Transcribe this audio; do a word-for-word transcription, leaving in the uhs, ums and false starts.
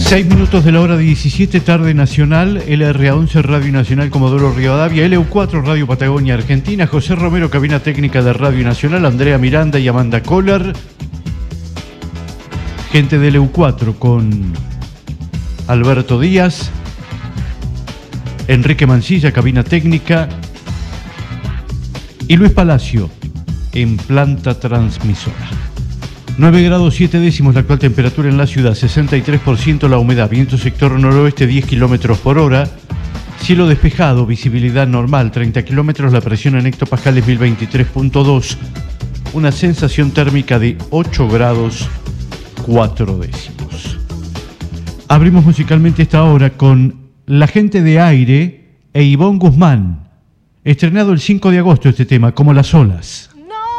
Seis minutos de la hora diecisiete, tarde nacional, L R A once, Radio Nacional Comodoro Rivadavia, L U cuatro, Radio Patagonia Argentina, José Romero, cabina técnica de Radio Nacional, Andrea Miranda y Amanda Collar. Gente de L U cuatro con Alberto Díaz, Enrique Mancilla, cabina técnica, y Luis Palacio en planta transmisora. nueve grados siete décimos la actual temperatura en la ciudad, sesenta y tres por ciento la humedad, viento sector noroeste diez kilómetros por hora, cielo despejado, visibilidad normal, treinta kilómetros, la presión en hectopascales mil veintitrés punto dos, una sensación térmica de ocho grados cuatro décimos. Abrimos musicalmente esta hora con La Gente de Aire e Ivonne Guzmán, estrenado el cinco de agosto este tema, Como las olas.